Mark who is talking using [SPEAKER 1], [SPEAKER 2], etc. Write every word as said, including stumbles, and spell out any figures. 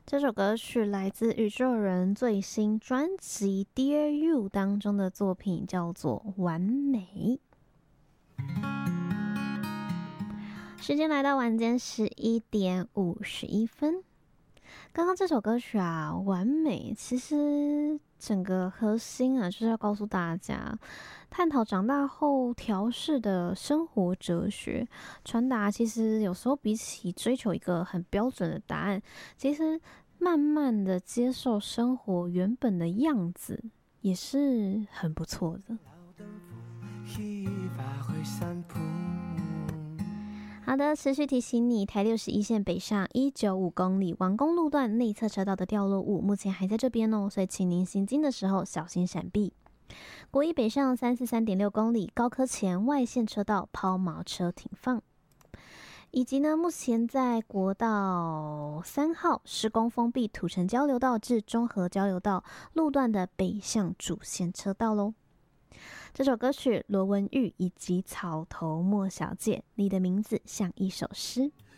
[SPEAKER 1] 这首歌曲来自宇宙人最新专辑《Dear You》当中的作品，叫做《完美》。时间来到晚间十一点五十一分。刚刚这首歌曲啊，《完美》，其实整个核心啊，就是要告诉大家，探讨长大后调试的生活哲学，传达其实有时候比起追求一个很标准的答案，其实慢慢的接受生活原本的样子，也是很不错的。好的，持续提醒你，台六十一线北上一九五公里王公路段内侧车道的掉落物，目前还在这边哦，所以请您行经的时候小心闪避。国一北上三四三点六公里高科前外线车道抛锚车停放，以及呢，目前在国道三号施工封闭土城交流道至中和交流道路段的北向主线车道咯。这首歌曲罗文玉以及草头莫小姐，你的名字像一首诗。